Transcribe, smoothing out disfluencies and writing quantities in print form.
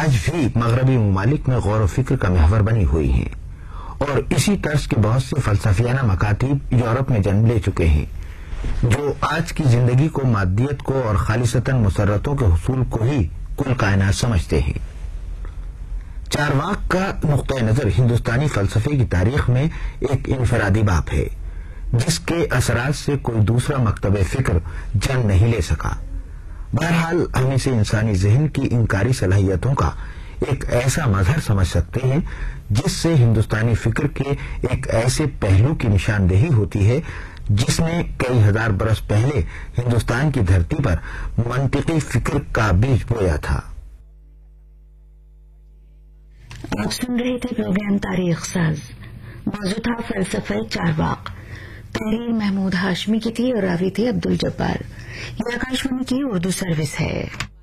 आज भी मगरबी ममालिक में गौर व फिक्र का महवर बनी हुई हैं और इसी तर्ज के बहुत से फलसफियाना मकातीब यूरोप में जन्म ले चुके हैं जो आज की जिंदगी को मादियत को और खालिसतन मुसर्रतों के हुसूल को ही कुल कायनात समझते हैं। चारवाक का नुक्ता नजर हिंदुस्तानी फलसफे की तारीख में एक इनफरादी बाप है जिसके असरात से कोई दूसरा मकतब फिक्र जन्म नहीं ले सका। बहरहाल हम इसे इंसानी जहन की इनकारी सलाहियतों का एक ऐसा मजहर समझ सकते हैं जिससे हिंदुस्तानी फिक्र के एक ऐसे पहलू की निशानदेही होती है जिसने कई हजार बरस पहले हिंदुस्तान की धरती पर मंतिकी फिक्र का बीज बोया था। आप सुन रहे थे प्रोग्राम तारीख साज। मौजूद था फलसफे चारवाक। तहरीर महमूद हाशमी की थी और रावी थे अब्दुल जब्बार। ये आकाशवाणी की उर्दू सर्विस है।